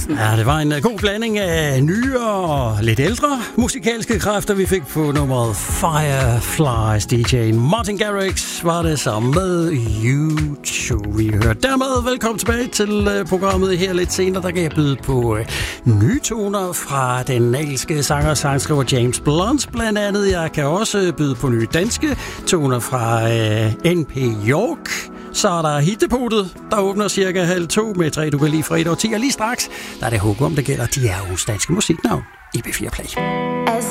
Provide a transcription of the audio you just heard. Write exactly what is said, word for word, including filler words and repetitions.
Ja, det var en god blanding af nye og lidt ældre musikalske kræfter, vi fik på nummeret Fireflies. D J'en Martin Garrix var det sammen med U to. Vi hører dermed velkommen tilbage til programmet her lidt senere. Der kan jeg byde på nye toner fra den engelske sanger og sangskriver James Blunt blandt andet. Jeg kan også byde på nye danske toner fra uh, N P York. Så er der hitdepotet, der åbner cirka halv to med tre, du kan lige fra et år ti. Og lige straks, der er det Hugo, om det gælder de er ugens danske musiknavn i B fire Play.